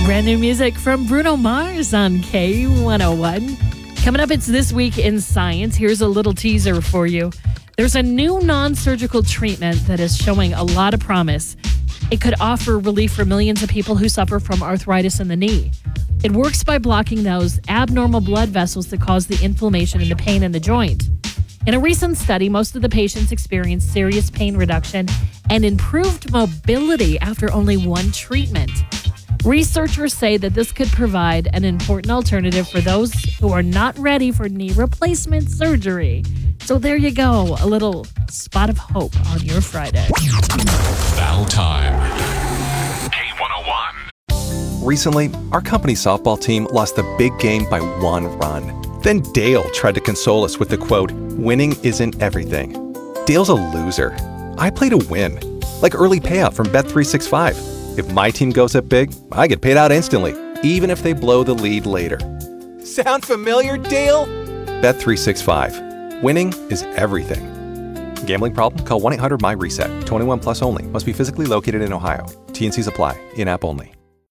Brand new music from Bruno Mars on K101. Coming up, it's This Week in Science. Here's a little teaser for you. There's a new non-surgical treatment that is showing a lot of promise. It could offer relief for millions of people who suffer from arthritis in the knee. It works by blocking those abnormal blood vessels that cause the inflammation and the pain in the joint. In a recent study, most of the patients experienced serious pain reduction and improved mobility after only one treatment. Researchers say that this could provide an important alternative for those who are not ready for knee replacement surgery. So there you go, a little spot of hope on your Friday. Battle time. K101. Recently, our company softball team lost the big game by 1 run. Then Dale tried to console us with the quote, "Winning isn't everything." Dale's a loser. I play to win, like early payout from Bet365. If my team goes up big, I get paid out instantly, even if they blow the lead later. Sound familiar, Dale? Bet365. Winning is everything. Gambling problem? Call 1-800-MY-RESET. 21 plus only. Must be physically located in Ohio. T&Cs apply. In-app only.